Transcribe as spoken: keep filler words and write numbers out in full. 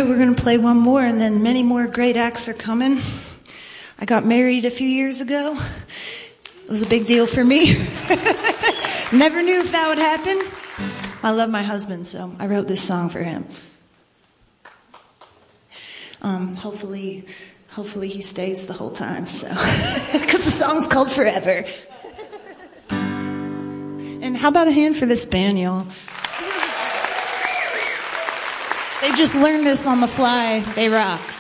we're going to play one more, and then many more great acts are coming. I got married a few years ago. It was a big deal for me. Never knew if that would happen. I love my husband, so I wrote this song for him. Um, hopefully, hopefully he stays the whole time, so, because the song's called Forever. And how about a hand for this band, y'all? They just learned this on the fly. They rock.